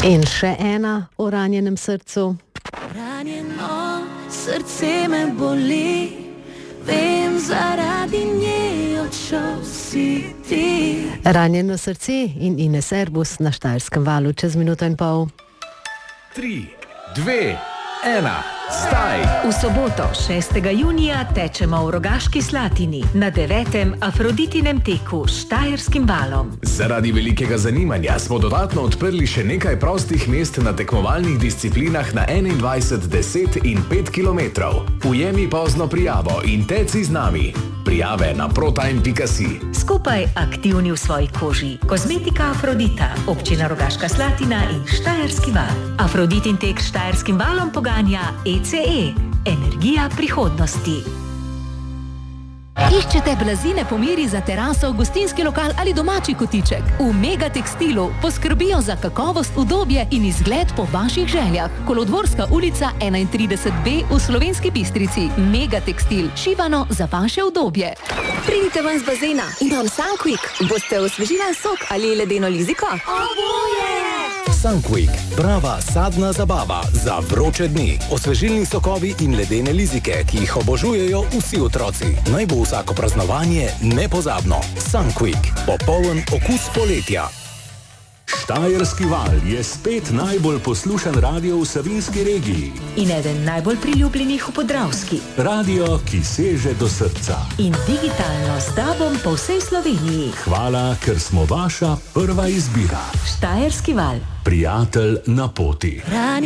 In še ena o ranjenem srcu. Ranjeno srce me boli, vem, zaradi nje odšel si ti. Ranjeno srce in Ines Erbus na Štajerskem valu čez minuto in pol. 3, 2, 1, zdaj! V soboto 6. junija tečemo v Rogaški Slatini na 9. Afroditinem teku s Štajerskim valom. Zaradi velikega zanimanja smo dodatno odprli še nekaj prostih mest na tekmovalnih disciplinah na 21, 10 in 5 km. Ujemi pozno prijavo in teci z nami. Prijave na protime.si. Skupaj aktivni v svoji koži. Kozmetika Afrodita, občina Rogaška Slatina in Štajerski val. Afroditin tek s Štajerskim valom poganja ECE, energija prihodnosti. Iščete blazine po meri za teraso, gostinski lokal ali domači kotiček? V Mega Tekstilu poskrbijo za kakovost, udobje in izgled po vaših željah. Kolodvorska ulica 31B v Slovenski Bistrici. Mega Tekstil, šivano za vaše udobje. Pridite ven z bazena, imam Sunquick. Boste osvežila sok ali ledeno liziko? Oboje! Sunquick, prava sadna zabava za vroče dni. Osvežilni sokovi in ledene lizike, ki jih obožujejo vsi otroci. Naj bo vsako praznovanje nepozabno. Sunquick, popoln okus poletja. Štajerski val je spet najbolj poslušan radio v Savinjski regiji. In eden najbolj priljubljenih v Podravski. Radio, ki seže do srca. In digitalno z DAB-om po vsej Sloveniji. Hvala, ker smo vaša prva izbira. Štajerski val. Prijatelj na poti.